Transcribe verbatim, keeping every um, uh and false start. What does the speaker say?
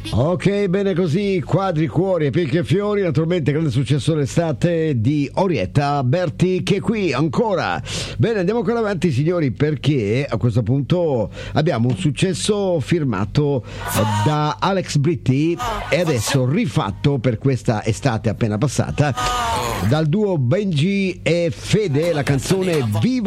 Ok, bene così, quadri, cuori e picche e fiori, naturalmente grande successo l'estate di Orietta Berti, che è qui ancora. Bene, andiamo ancora avanti signori, perché a questo punto abbiamo un successo firmato da Alex Britti e adesso rifatto per questa estate appena passata dal duo Benji e Fede, la canzone Vivo